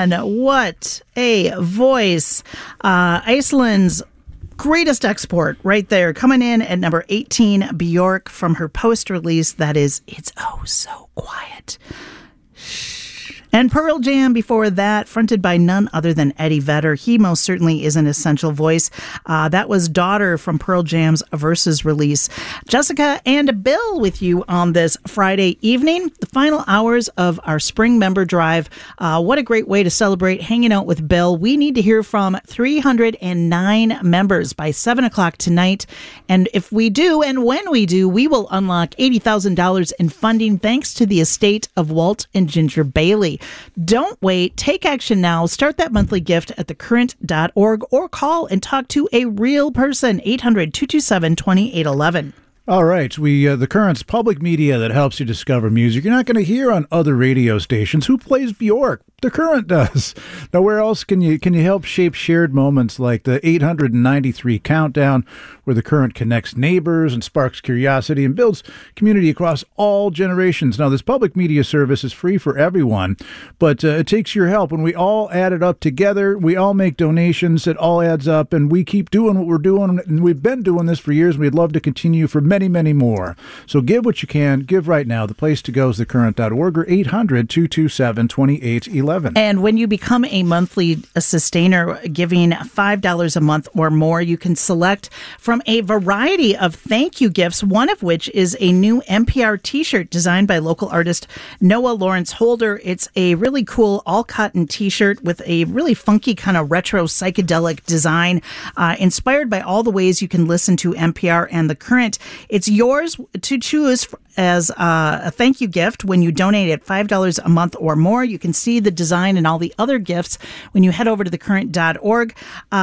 man, what a voice. Iceland's greatest export right there, coming in at number 18, Björk, from her post-release that is It's Oh So Quiet. And Pearl Jam before that, fronted by none other than Eddie Vedder. He most certainly is an essential voice. That was Daughter from Pearl Jam's Versus release. Jessica and Bill with you on this Friday evening, the final hours of our spring member drive. What a great way to celebrate hanging out with Bill. We need to hear from 309 members by 7 o'clock tonight. And if we do, and when we do, we will unlock $80,000 in funding thanks to the estate of Walt and Ginger Bailey. Don't wait. Take action now. Start that monthly gift at thecurrent.org or call and talk to a real person. 800-227-2811. All right, the Current's public media that helps you discover music you're not going to hear on other radio stations. Who plays Björk? The Current does. Now, where else can you help shape shared moments like the 893 Countdown, where the Current connects neighbors and sparks curiosity and builds community across all generations? Now, this public media service is free for everyone, but it takes your help. When we all add it up together, we all make donations, it all adds up, and we keep doing what we're doing, and we've been doing this for years, and we'd love to continue for many, many more. So give what you can. Give right now. The place to go is thecurrent.org or 800-227-2811. And when you become a monthly sustainer, giving $5 a month or more, you can select from a variety of thank you gifts, one of which is a new NPR t-shirt designed by local artist Noah Lawrence Holder. It's a really cool all-cotton t-shirt with a really funky kind of retro psychedelic design, inspired by all the ways you can listen to NPR and The Current. It's yours to choose as a thank you gift when you donate at $5 a month or more. You can see the design and all the other gifts when you head over to thecurrent.org.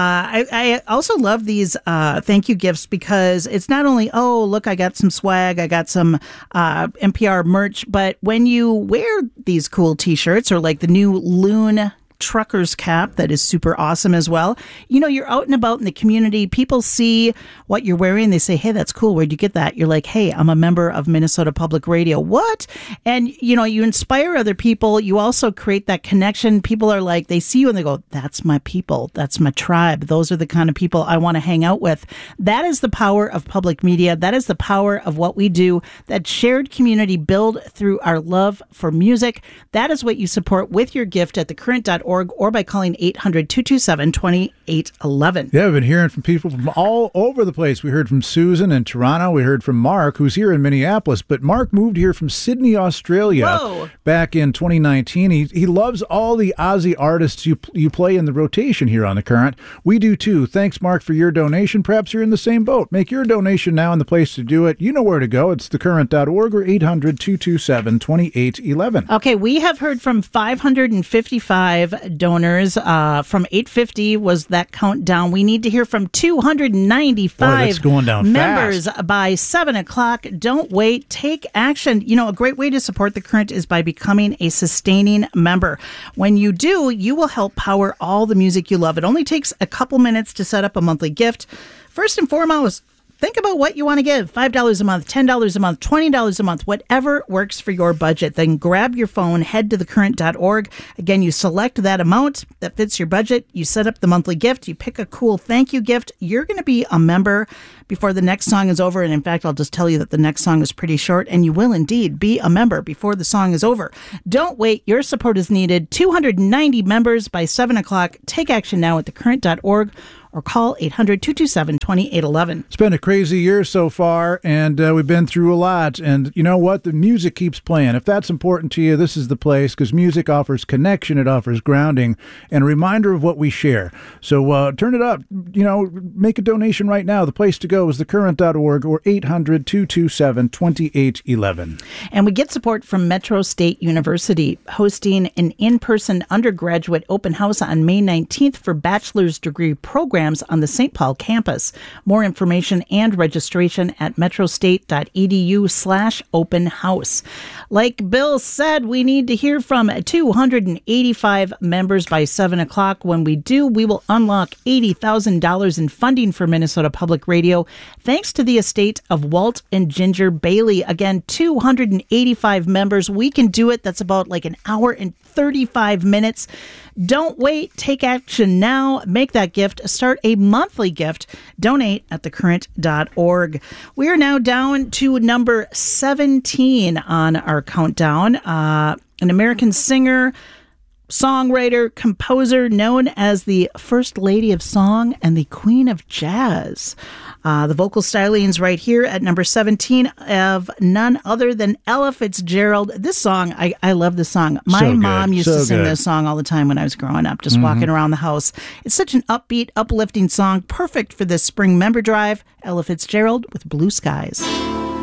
I also love these thank you gifts because it's not only, oh, look, I got some swag, I got some NPR merch, but when you wear these cool t-shirts or like the new Loon trucker's cap that is super awesome as well. You know, you're out and about in the community. People see what you're wearing. They say, hey, that's cool. Where'd you get that? You're like, hey, I'm a member of Minnesota Public Radio. What? And, you know, you inspire other people. You also create that connection. People are like, they see you and they go, that's my people. That's my tribe. Those are the kind of people I want to hang out with. That is the power of public media. That is the power of what we do, that shared community build through our love for music. That is what you support with your gift at thecurrent.org or by calling 800-227-2811. Yeah, we've been hearing from people from all over the place. We heard from Susan in Toronto. We heard from Mark, who's here in Minneapolis. But Mark moved here from Sydney, Australia back in 2019. He loves all the Aussie artists you play in the rotation here on The Current. We do too. Thanks, Mark, for your donation. Perhaps you're in the same boat. Make your donation now, and the place to do it, you know where to go. It's thecurrent.org or 800-227-2811. Okay, we have heard from 555 donors. From 850 was that countdown. We need to hear from 295 members by 7 o'clock. Don't wait. Take action. You know, a great way to support The Current is by becoming a sustaining member. When you do, you will help power all the music you love. It only takes a couple minutes to set up a monthly gift. First and foremost, think about what you want to give. $5 a month, $10 a month, $20 a month, whatever works for your budget. Then grab your phone, head to thecurrent.org. Again, you select that amount that fits your budget. You set up the monthly gift. You pick a cool thank you gift. You're going to be a member before the next song is over. And in fact, I'll just tell you that the next song is pretty short, and you will indeed be a member before the song is over. Don't wait. Your support is needed. 290 members by 7 o'clock. Take action now at thecurrent.org. or call 800-227-2811. It's been a crazy year so far, and we've been through a lot. And you know what? The music keeps playing. If that's important to you, this is the place, because music offers connection, it offers grounding, and a reminder of what we share. So turn it up. You know, make a donation right now. The place to go is thecurrent.org or 800-227-2811. And we get support from Metro State University, hosting an in-person undergraduate open house on May 19th for bachelor's degree programs programs on the St. Paul campus. More information and registration at metrostate.edu/open house. Like Bill said, we need to hear from 285 members by 7 o'clock. When we do, we will unlock $80,000 in funding for Minnesota Public Radio, thanks to the estate of Walt and Ginger Bailey. Again, 285 members. We can do it. That's about like an hour and 35 minutes. Don't wait. Take action now. Make that gift. Start a monthly gift. Donate at thecurrent.org. We are now down to number 17 on our countdown. An American singer, songwriter, composer known as the First Lady of Song and the Queen of Jazz. The vocal stylings right here at number 17 of none other than Ella Fitzgerald. This song, I love this song. My mom used to sing this song all the time when I was growing up, just walking around the house. It's such an upbeat, uplifting song, perfect for this spring member drive. Ella Fitzgerald with Blue Skies.